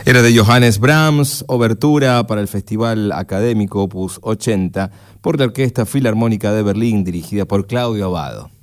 Era de Johannes Brahms, obertura para el Festival Académico Opus 80 por la Orquesta Filarmónica de Berlín, dirigida por Claudio Abbado.